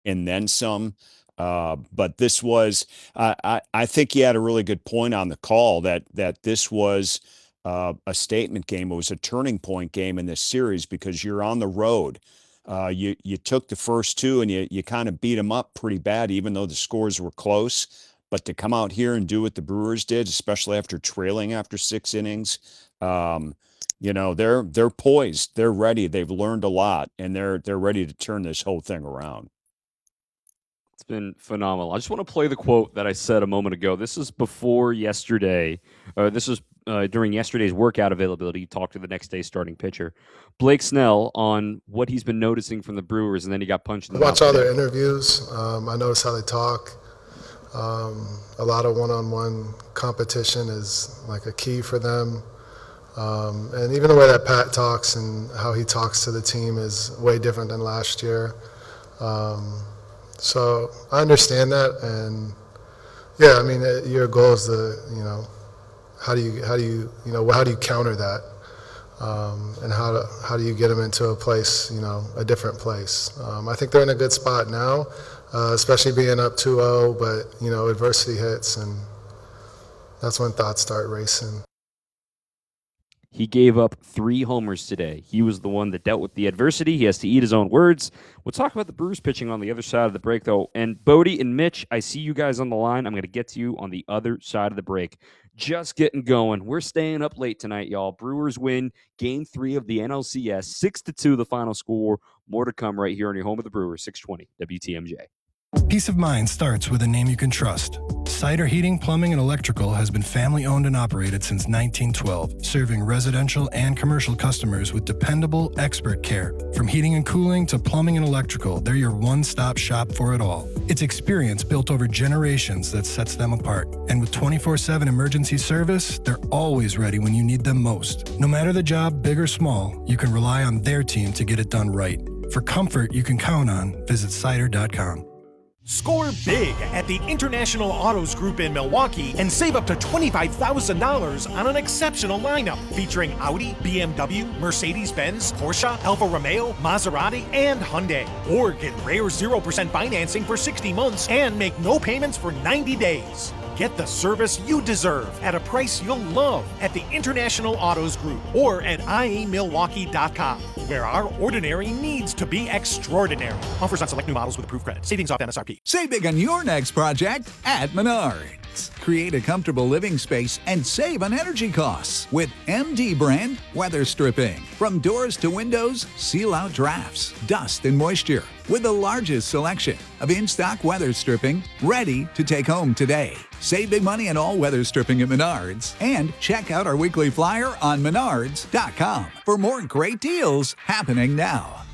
and then some. But this was, I think he had a really good point on the call that this was a statement game. It was a turning point game in this series because you're on the road. You took the first two and you kind of beat them up pretty bad, even though the scores were close. But to come out here and do what the Brewers did, especially after trailing after 6 innings, they're poised, they're ready, they've learned a lot, and they're ready to turn this whole thing around. It's been phenomenal. I just want to play the quote that I said a moment ago. This is before yesterday. This was during yesterday's workout availability. He talked to the next day's starting pitcher, Blake Snell, on what he's been noticing from the Brewers, and then he got punched in the mouth. Watch all their interviews. I notice how they talk. A lot of one-on-one competition is like a key for them. And even the way that Pat talks and how he talks to the team is way different than last year. So I understand that, and yeah, I mean, your goal is to, how do you counter that, and how do you get them into a place, a different place. I think they're in a good spot now, especially being up 2-0, but adversity hits, and that's when thoughts start racing. He gave up 3 homers today. He was the one that dealt with the adversity. He has to eat his own words. We'll talk about the Brewers pitching on the other side of the break, though. And Bodie and Mitch, I see you guys on the line. I'm going to get to you on the other side of the break. Just getting going. We're staying up late tonight, y'all. Brewers win Game 3 of the NLCS, 6-2 the final score. More to come right here on your home of the Brewers, 620 WTMJ. Peace of mind starts with a name you can trust. Cider Heating, Plumbing, and Electrical has been family-owned and operated since 1912, serving residential and commercial customers with dependable, expert care. From heating and cooling to plumbing and electrical, they're your one-stop shop for it all. It's experience built over generations that sets them apart. And with 24/7 emergency service, they're always ready when you need them most. No matter the job, big or small, you can rely on their team to get it done right. For comfort you can count on, visit cider.com. Score big at the International Autos Group in Milwaukee and save up to $25,000 on an exceptional lineup featuring Audi, BMW, Mercedes-Benz, Porsche, Alfa Romeo, Maserati, and Hyundai. Or get rare 0% financing for 60 months and make no payments for 90 days. Get the service you deserve at a price you'll love at the International Autos Group or at iamilwaukee.com, where our ordinary needs to be extraordinary. Offers on select new models with approved credit. Savings off MSRP. Save big on your next project at Menards. Create a comfortable living space and save on energy costs with MD brand weather stripping. From doors to windows, seal out drafts, dust, and moisture. With the largest selection of in-stock weather stripping ready to take home today. Save big money on all weather stripping at Menards and check out our weekly flyer on menards.com for more great deals happening now.